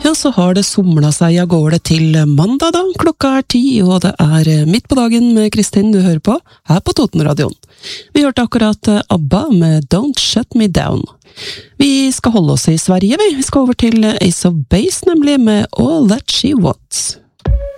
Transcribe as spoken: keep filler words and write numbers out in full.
Ja, så har det somlet seg av gårde til mandag da, klokka er ti, og det er midt på dagen med Kristin du hører på, her på Totenradioen. Vi hørte akkurat ABBA med Don't Shut Me Down. Vi skal holde oss i Sverige, vi. Vi skal over til Ace of Base, nemlig med All That She Wants.